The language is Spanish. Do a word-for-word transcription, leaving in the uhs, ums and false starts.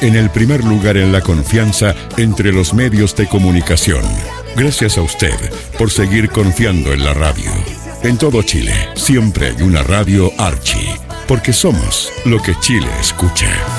en el primer lugar en la confianza entre los medios de comunicación. Gracias a usted por seguir confiando en la radio. En todo Chile, siempre hay una radio Archie, porque somos lo que Chile escucha.